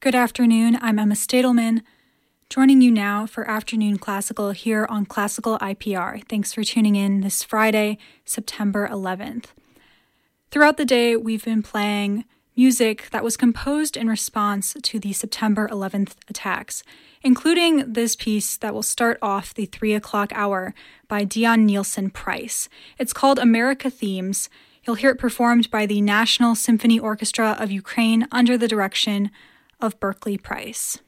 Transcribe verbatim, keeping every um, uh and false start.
Good afternoon, I'm Emma Stadelman, joining you now for Afternoon Classical here on Classical I P R. Thanks for tuning in this Friday, September eleventh. Throughout the day, we've been playing music that was composed in response to the September eleventh attacks, including this piece that will start off the three o'clock hour by Dion Nielsen Price. It's called America Themes. You'll hear it performed by the National Symphony Orchestra of Ukraine under the direction of Berkeley Price.